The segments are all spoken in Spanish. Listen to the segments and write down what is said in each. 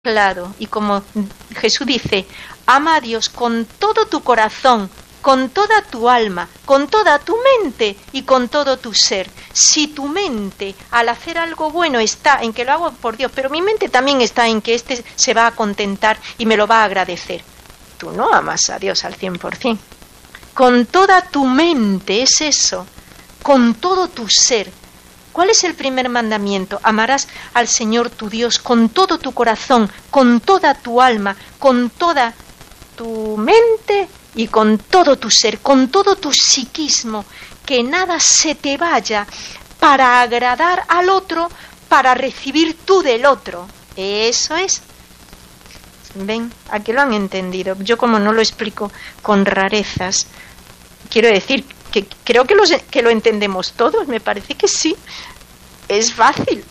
claro, y como Jesús dice, ama a Dios con todo tu corazón, con toda tu alma, con toda tu mente y con todo tu ser. Si tu mente al hacer algo bueno está en que lo hago por Dios, pero mi mente también está en que este se va a contentar y me lo va a agradecer, tú no amas a Dios al 100%. Con toda tu mente es eso, con todo tu ser. ¿Cuál es el primer mandamiento? Amarás al Señor tu Dios con todo tu corazón, con toda tu alma, con toda tu mente y con todo tu ser, con todo tu psiquismo, que nada se te vaya para agradar al otro, para recibir tú del otro. Eso es. Ven, aquí lo han entendido. Yo como no lo explico con rarezas, quiero decir que creo que lo entendemos todos, me parece que sí. Es fácil.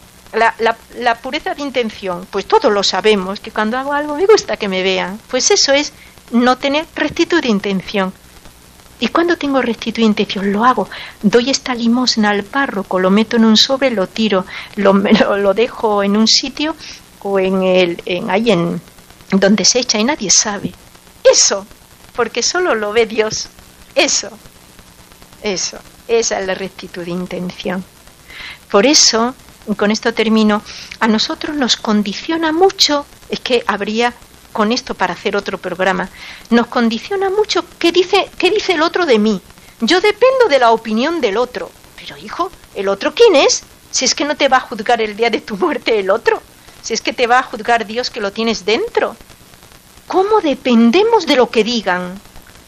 La pureza de intención, pues todos lo sabemos, que cuando hago algo me gusta que me vean. Pues eso es no tener rectitud de intención. ¿Y cuando tengo rectitud de intención? Lo hago. Doy esta limosna al párroco, lo meto en un sobre, lo tiro, lo dejo en un sitio o ahí en donde se echa y nadie sabe. Eso, porque solo lo ve Dios. Eso, esa es la rectitud de intención. Por eso, con esto termino, a nosotros nos condiciona mucho, es que habría con esto para hacer otro programa, nos condiciona mucho qué dice el otro de mí. Yo dependo de la opinión del otro. Pero hijo, ¿el otro quién es? Si es que no te va a juzgar el día de tu muerte el otro, si es que te va a juzgar Dios que lo tienes dentro. ¿Cómo dependemos de lo que digan?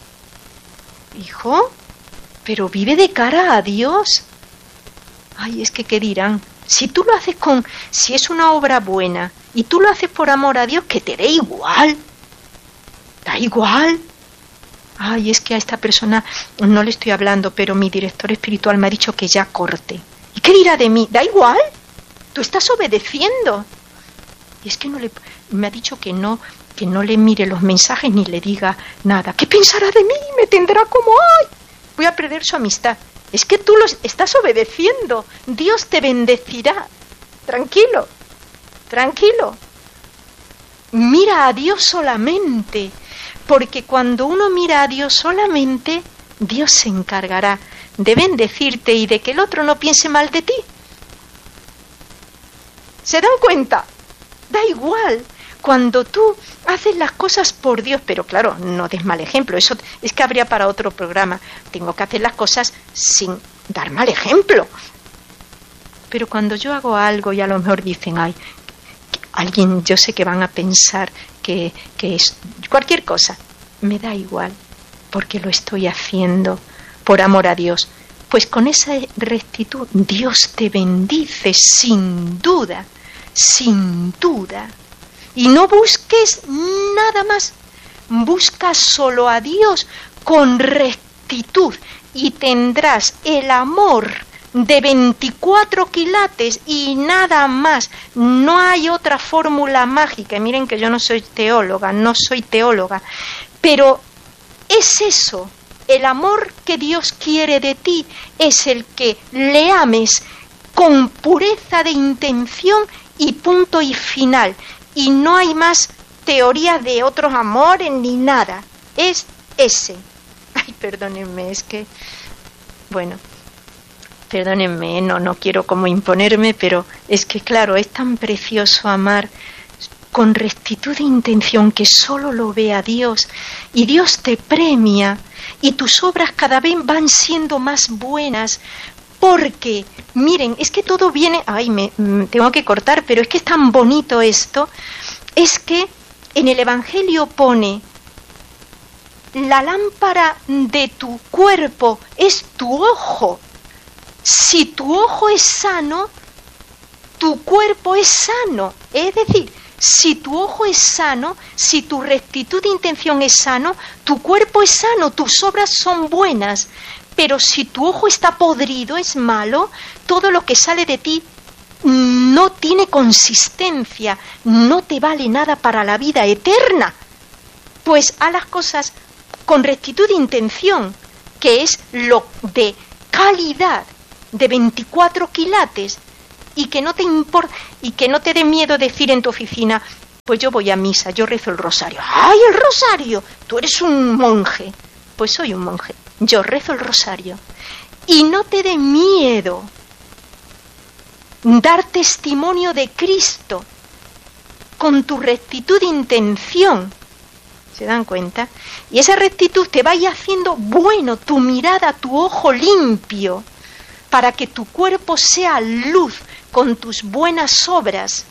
Hijo, pero vive de cara a Dios. Ay, es que ¿qué dirán? Si tú lo haces si es una obra buena y tú lo haces por amor a Dios, que te dé igual. Da igual. Ay, es que a esta persona no le estoy hablando, pero mi director espiritual me ha dicho que ya corte. ¿Y qué dirá de mí? Da igual. Tú estás obedeciendo. Y es que me ha dicho que no le mire los mensajes ni le diga nada. ¿Qué pensará de mí? Me tendrá como, ¡ay! Voy a perder su amistad. Es que tú estás obedeciendo. Dios te bendecirá. Tranquilo, tranquilo. Mira a Dios solamente, porque cuando uno mira a Dios solamente, Dios se encargará de bendecirte y de que el otro no piense mal de ti. ¿Se dan cuenta? Da igual. Cuando tú haces las cosas por Dios, pero claro, no des mal ejemplo, eso es que habría para otro programa. Tengo que hacer las cosas sin dar mal ejemplo. Pero cuando yo hago algo y a lo mejor dicen, ay, alguien, yo sé que van a pensar que es cualquier cosa, me da igual, porque lo estoy haciendo por amor a Dios. Pues con esa rectitud Dios te bendice sin duda, sin duda. Y no busques nada más, busca solo a Dios con rectitud y tendrás el amor de 24 quilates y nada más. No hay otra fórmula mágica. Miren que yo no soy teóloga, pero es eso, el amor que Dios quiere de ti es el que le ames con pureza de intención y punto y final. Y no hay más teoría de otros amores ni nada. Es ese. Ay, perdónenme, es que... Bueno, perdónenme, no quiero como imponerme, pero es que claro, es tan precioso amar con rectitud de intención que solo lo vea Dios. Y Dios te premia y tus obras cada vez van siendo más buenas. Porque, miren, es que todo viene... Ay, tengo que cortar, pero es que es tan bonito esto. Es que en el Evangelio pone, la lámpara de tu cuerpo es tu ojo. Si tu ojo es sano, tu cuerpo es sano. Es decir, si tu ojo es sano, si tu rectitud de intención es sano, tu cuerpo es sano, tus obras son buenas. Pero si tu ojo está podrido, es malo, todo lo que sale de ti no tiene consistencia, no te vale nada para la vida eterna. Pues haz las cosas con rectitud de intención, que es lo de calidad, de 24 quilates, y que no te importa, y que no te dé miedo decir en tu oficina, Pues yo voy a misa, yo rezo el rosario. ¡Ay, el rosario! Tú eres un monje. Pues soy un monje. Yo rezo el rosario. Y no te dé miedo dar testimonio de Cristo con tu rectitud de intención. ¿Se dan cuenta? Y esa rectitud te vaya haciendo bueno, tu mirada, tu ojo limpio, para que tu cuerpo sea luz con tus buenas obras.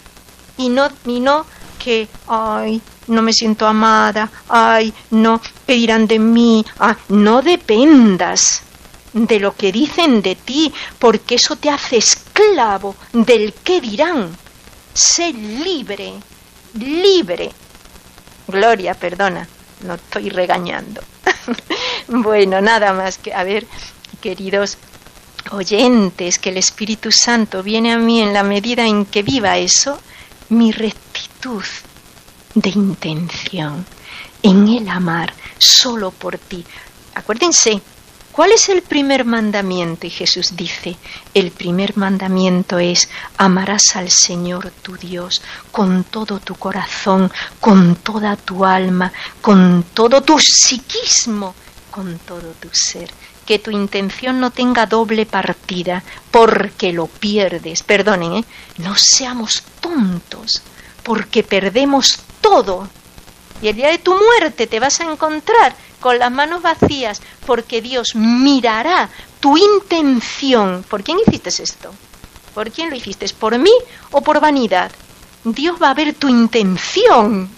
Y no que, ay, no me siento amada, ay, no, ¿qué dirán de mí? Ah, no dependas de lo que dicen de ti, porque eso te hace esclavo del qué dirán. Sé libre, libre. Gloria, perdona, no estoy regañando. Bueno, nada más que, a ver, queridos oyentes, que el Espíritu Santo viene a mí en la medida en que viva eso, mi rectitud de intención en el amar solo por ti. Acuérdense, ¿cuál es el primer mandamiento? Y Jesús dice, el primer mandamiento es: amarás al Señor tu Dios con todo tu corazón, con toda tu alma, con todo tu psiquismo, con todo tu ser. Que tu intención no tenga doble partida, porque lo pierdes. Perdonen, no seamos tontos, porque perdemos todo. Y el día de tu muerte te vas a encontrar con las manos vacías, porque Dios mirará tu intención. ¿Por quién hiciste esto? ¿Por quién lo hiciste? ¿Por mí o por vanidad? Dios va a ver tu intención.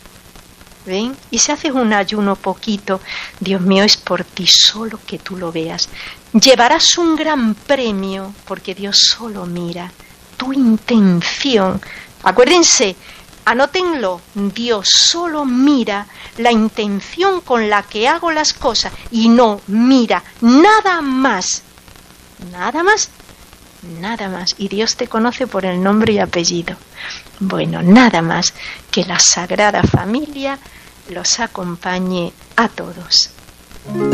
¿Ven? Y si haces un ayuno poquito, Dios mío, es por ti, solo que tú lo veas. Llevarás un gran premio, porque Dios solo mira tu intención. Acuérdense, anótenlo, Dios solo mira la intención con la que hago las cosas y no mira nada más. Nada más, nada más. Y Dios te conoce por el nombre y apellido. Bueno, nada más, que la Sagrada Familia los acompañe a todos.